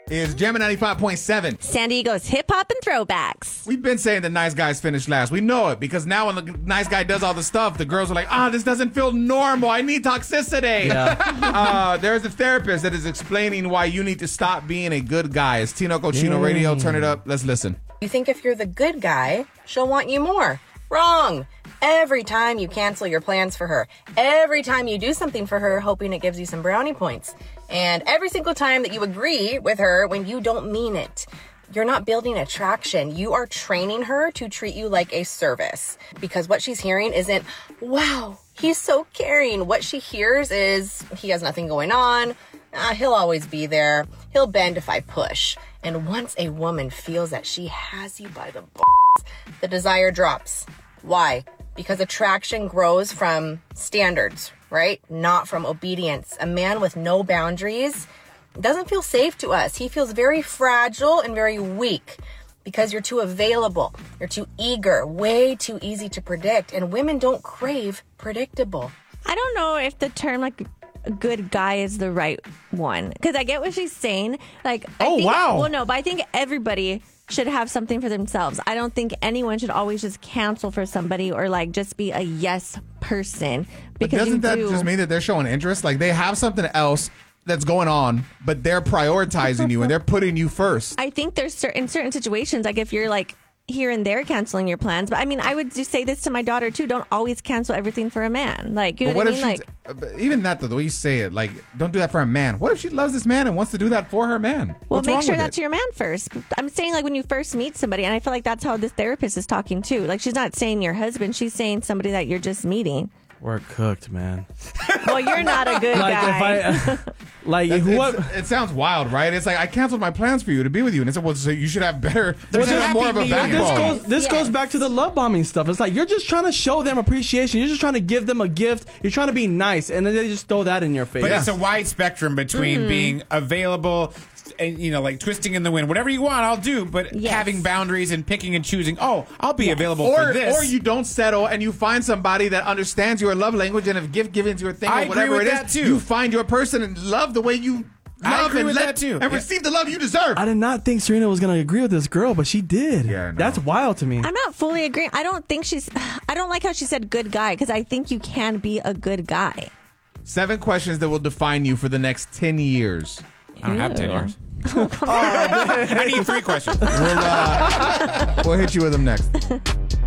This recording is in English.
is Gemini 95.7. San Diego's hip-hop and throwbacks. We've been saying the nice guys finish last. We know it because now when the nice guy does all the stuff, the girls are like, this doesn't feel normal. I need toxicity. Yeah. There's a therapist that is explaining why you need to stop being a good guy. It's Tino Cochino Radio. Turn it up. Let's listen. You think if you're the good guy, she'll want you more. Wrong. Every time you cancel your plans for her, every time you do something for her, hoping it gives you some brownie points, and every single time that you agree with her when you don't mean it, you're not building attraction. You are training her to treat you like a service, because what she's hearing isn't, wow, he's so caring. What she hears is, he has nothing going on. He'll always be there. He'll bend if I push. And once a woman feels that she has you by the balls, the desire drops. Why? Because attraction grows from standards, right? Not from obedience. A man with no boundaries doesn't feel safe to us. He feels very fragile and very weak because you're too available. You're too eager, way too easy to predict. And women don't crave predictable. I don't know if the term like a good guy is the right one, because I get what she's saying. Like, wow. Well, no, but I think everybody should have something for themselves. I don't think anyone should always just cancel for somebody or like just be a yes person. But doesn't that just mean that they're showing interest? Like they have something else that's going on, but they're prioritizing you and they're putting you first. I think there's certain situations, like if you're like here and there canceling your plans. But I mean, I would just say this to my daughter too: don't always cancel everything for a man. Like, you know what I mean? Like, even that, the way you say it, like, don't do that for a man. What if she loves this man and wants to do that for her man? Well, make sure that's your man first. I'm saying, like, when you first meet somebody, and I feel like that's how this therapist is talking too. Like, she's not saying your husband; she's saying somebody that you're just meeting. We're cooked, man. Well, you're not a good guy. It sounds wild, right? It's like, I canceled my plans for you to be with you, and it's like, well, so you should have better. There's more of a backbone. This goes back to the love bombing stuff. It's like you're just trying to show them appreciation. You're just trying to give them a gift. You're trying to be nice, and then they just throw that in your face. But it's a wide spectrum between being available and, you know, like twisting in the wind. Whatever you want, I'll do. But having boundaries and picking and choosing. Oh, I'll be available for this. Or you don't settle and you find somebody that understands your love language, and if gift giving is your thing, I or whatever agree with it that is, too. you find your person and love the way you love and receive the love you deserve. I did not think Serena was going to agree with this girl, but she did. Yeah, no. That's wild to me. I'm not fully agreeing. I don't like how she said good guy, because I think you can be a good guy. 7 questions that will define you for the next 10 years. I don't have 10 years. Oh, come on. I need 3 questions. We'll hit you with them next.